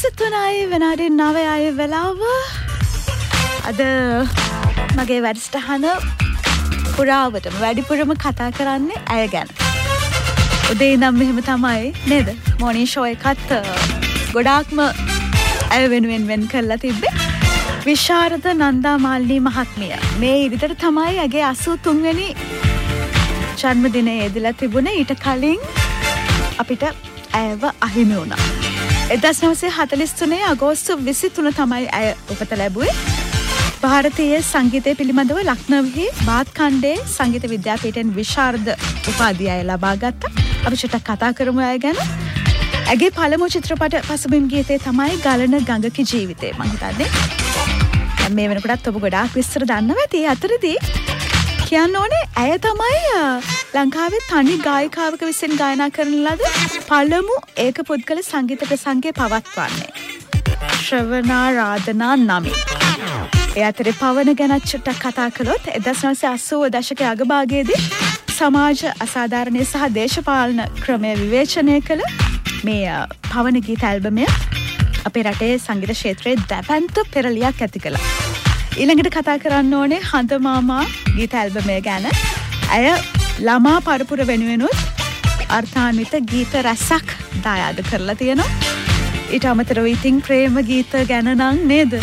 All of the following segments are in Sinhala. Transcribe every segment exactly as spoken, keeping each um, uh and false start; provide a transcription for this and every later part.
විසිතුනයි වෙනාඩි නවයයි වෙලාව. අද මගේ වැඩසටහන පුරාවටම වැඩිපුරම කතා කරන්නේ ඇය ගැන. උදේ ඉඳන් මෙහෙම තමයි නේද? මොර්නින් ෂෝ එකත් ගොඩාක්ම ඇය වෙනුවෙන් වෙන් කරලා තිබ්බේ. විශාරද නන්දා මාල්නී මහත්මිය මේ ඉරිදට තමයි ඇගේ අසූ තුන් වෙනි ජන්මදිනය යෙදලා තිබුණේ. ඊට කලින් අපිට ඇයව අහිමි වුණා. එක්දහස් නවසිය හතළිස් තුනේ අගෝස්තු විසිතුන තමයි ඇය උපත ලැබුවේ. ಭಾರತೀಯ සංගීතය පිළිබඳව ලක්නොව්හි බාත් ඛණ්ඩේ සංගීත විද්‍යාපීඨයෙන් විශාරද උපාධිය ඇය ලබා ගත්තා. අපි චුට්ටක් කතා කරමු ඇය ගැන. ඇගේ පළමු චිත්‍රපට පසුබිම් ගීතය තමයි ගලන ගඟක ජීවිතේ. මම හිතන්නේ මේ වෙනකොටත් ඔබ ගොඩාක් විස්තර දන්නවා ඇති. අතරදී කියන්න ඕනේ ඇය තමයි ලංකාවේ තනි ගායිකාවක විසින් ගායනා කරන ලද පළමු ඒක පුද්ගල සංගීත ප්‍රසංගය පවත්වන්නේ. ශ්‍රවණා රාධනා නමින්. ඒ අතරේ පවන ගැන චුට්ටක් කතා කළොත් එක්දහස් නවසිය අසූ දශකයේ අගභාගයේදී සමාජ අසාධාරණය සහ දේශපාලන ක්‍රමය විවේචනය කළ මේ පවන ගීත ඇල්බමය අපේ රටේ සංගීත ක්ෂේත්‍රයේ දැවැන්ත පෙරලියක් ඇති කළා. ඊළඟට කතා කරන්න ඕනේ හඳ මාමා ගීත ඇල්බමය ගැන. ඇය ළමා පරපුර වෙනුවෙනුත් අර්ථාන්විත ගීත රැසක් දායාද කරලා තියෙනවා. ඊට අමතරව ඉතින් ප්‍රේම ගීත ගැන නම් නේද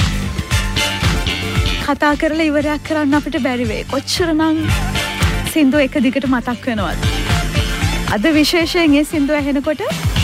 කතා කරලා ඉවරයක් කරන්න අපිට බැරි වෙයි. කොච්චරනම් සින්දු එක දිගට මතක් වෙනවද? අද විශේෂයෙන් ඒ සින්දු ඇහෙනකොට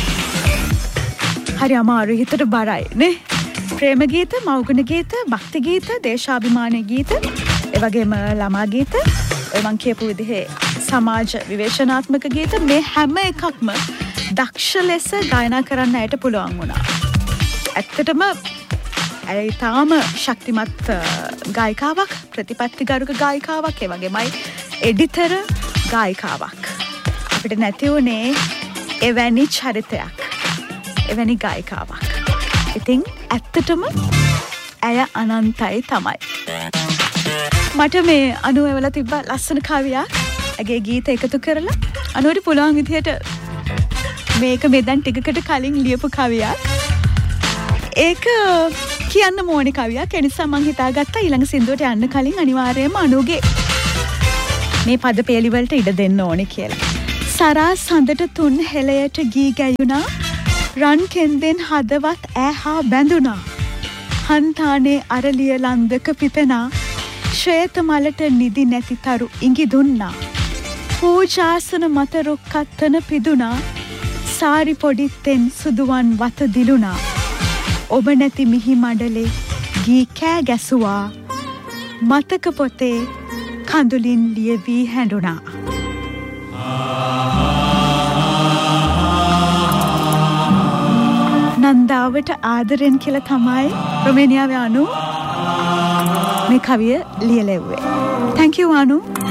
හරි අමාරුයි, හිතට බරයි නේ. ප්‍රේම ගීත, මෞගුණ ගීත, භක්ති ගීත, දේශාභිමානී ගීත, ඒ වගේම ළමා ගීත, ඔය මං කියපු විදිහේ සමාජ විවේචනාත්මක ගීත, මේ හැම එකක්ම දක්ෂ ලෙස ගායනා කරන්න ඇයට පුළුවන් වුණා. ඇත්තටම ඇය තාම ශක්තිමත් ගායිකාවක්, ප්‍රතිපත්තිගරුක ගායිකාවක්, ඒ වගේමයි එඩිතර ගායිකාවක්. අපිට නැති වුණේ එවැනි චරිතයක්, එවැනි ගායිකාවක්. ඉතින් ඇත්තටම ඇය අනන්තයි තමයි. මට මේ අනුව එවලා තිබ්බ ලස්සන කවියක් ඇගේ ගීත එකතු කරලා අනුවට පුළුවන් විදිහට මේක මේ දැන් ටිකකට කලින් ලියපු කවියක්. ඒක කියන්න ඕනේ කවියක්. ඒ නිසා මං හිතාගත්තා ඊළඟ සින්දුවට යන්න කලින් අනිවාර්යයෙන්ම අනුගේ මේ පද පේලි වලට ඉඩ දෙන්න ඕනේ කියලා. සරා සඳට තුන් හෙළයට ගී ගැයුණා, රන් කෙන්දෙන් හදවත් ඈ හා බැඳුණා. හන්තානේ අරලිය ලන්දක පිපෙනා, ශ්වේත මලට නිදි නැති තරු ඉඟි දුන්නා. පූජාසන මත රුක්කත්තන පිදුණා, සාරි පොඩිත්තෙන් සුදුවන් වත දිලුණා. ඔබ නැති මිහි මඩලේ ගී කෑ ගැසුවා, මතක පොතේ කඳුලින් ලියවී හැඬුණා. නන්දාවට ආදරෙන් කියලා තමයි රොමේනියාවේ අනු මේ කවිය ලියලෙව්වේ. Thank you අනු.